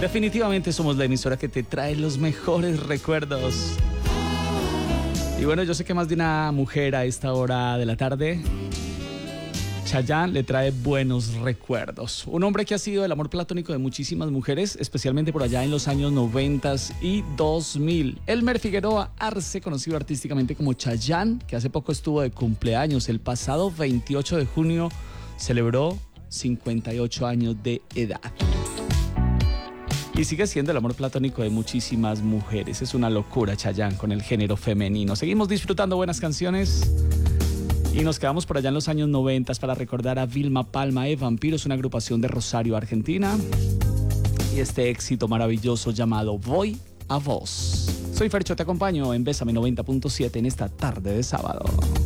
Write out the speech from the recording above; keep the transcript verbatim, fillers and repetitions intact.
Definitivamente somos la emisora que te trae los mejores recuerdos. Y bueno, yo sé que más de una mujer a esta hora de la tarde, Chayanne le trae buenos recuerdos. Un hombre que ha sido el amor platónico de muchísimas mujeres, especialmente por allá en los años noventa y dos mil. Elmer Figueroa Arce, conocido artísticamente como Chayanne, que hace poco estuvo de cumpleaños. El pasado veintiocho de junio celebró cincuenta y ocho años de edad. Y sigue siendo el amor platónico de muchísimas mujeres. Es una locura Chayanne con el género femenino. Seguimos disfrutando buenas canciones. Y nos quedamos por allá en los años noventa para recordar a Vilma Palma e Vampiros, una agrupación de Rosario, Argentina. Y este éxito maravilloso llamado Voy a Vos. Soy Fercho, te acompaño en Bésame noventa punto siete en esta tarde de sábado.